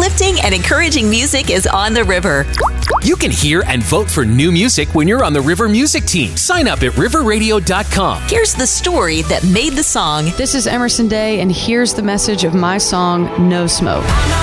uplifting and encouraging music is on the river. You can hear and vote for new music when you're on the River Music Team. Sign up at riverradio.com. Here's the story that made the song. This is Emerson Day, and here's the message of my song, No Smoke.